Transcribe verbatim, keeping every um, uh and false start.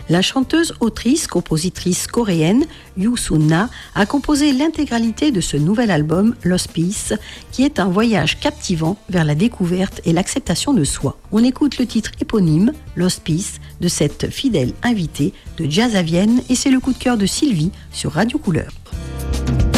La chanteuse, autrice, compositrice coréenne Yoo Sun-na a composé l'intégralité de ce nouvel album Lost Peace, qui est un voyage captivant vers la découverte et l'acceptation de soi. On écoute le titre éponyme Lost Peace de cette fidèle invitée de Jazz à Vienne et c'est le coup de cœur de Sylvie sur Radio Couleur.